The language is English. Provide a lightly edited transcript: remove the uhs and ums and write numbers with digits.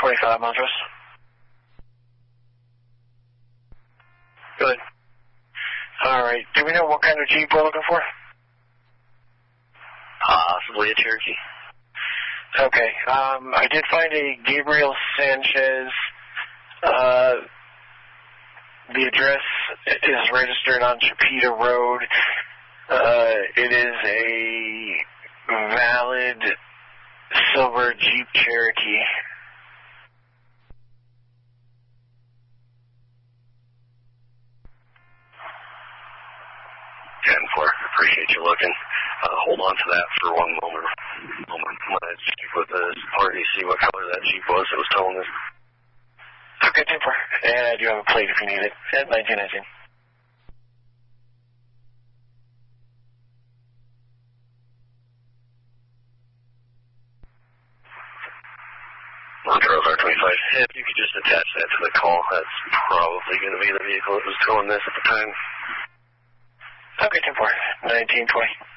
25 Montrose. Good. Alright, do we know what kind of Jeep we're looking for? Possibly a Cherokee. Okay, I did find a Gabriel Sanchez. The address is registered on Chapita Road. It is a valid silver Jeep Cherokee. 10-4, appreciate you looking. Hold on to that for one moment. I'm going to speak with the party, see what color that Jeep was that was towing this. Okay, 10-4. And I do have a plate if you need it. At 1919. Montrose R25. If you could just attach that to the call, that's probably going to be the vehicle that was towing this at the time. Okay, 10-4. 1920.